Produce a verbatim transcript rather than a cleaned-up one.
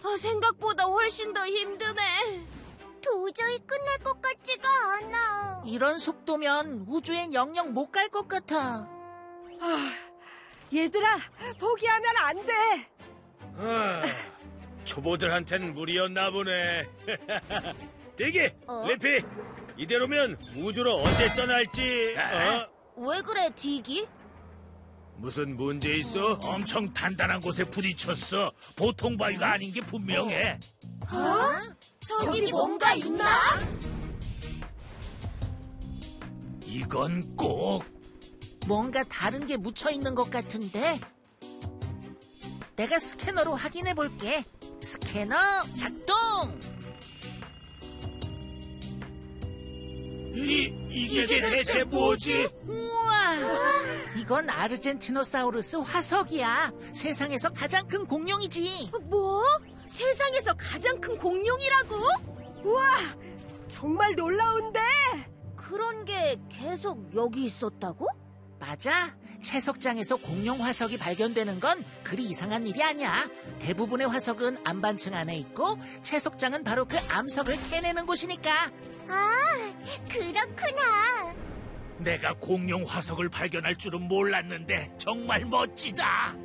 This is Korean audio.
아, 생각보다 훨씬 더 힘드네. 도저히 끝날 것 같지가 않아. 이런 속도면 우주엔 영영 못 갈 것 같아. 아, 얘들아, 포기하면 안 돼. 아, 초보들한텐 무리였나 보네. 대기, 어? 리피. 이대로면 우주로 언제 떠날지. 어? 왜 그래, 딕이? 무슨 문제 있어? 엄청 단단한 곳에 부딪혔어. 보통 바위가 아닌 게 분명해. 어? 저기 뭔가 있나? 이건 꼭 뭔가 다른 게 묻혀 있는 것 같은데. 내가 스캐너로 확인해 볼게. 스캐너 작동! 이, 이게 대체 뭐지? 우와! 이건 아르젠티노사우루스 화석이야. 세상에서 가장 큰 공룡이지. 뭐? 세상에서 가장 큰 공룡이라고? 우와, 정말 놀라운데. 그런 게 계속 여기 있었다고? 맞아. 채석장에서 공룡 화석이 발견되는 건 그리 이상한 일이 아니야. 대부분의 화석은 안반층 안에 있고 채석장은 바로 그 암석을 캐내는 곳이니까. 아, 그렇구나. 내가 공룡 화석을 발견할 줄은 몰랐는데 정말 멋지다.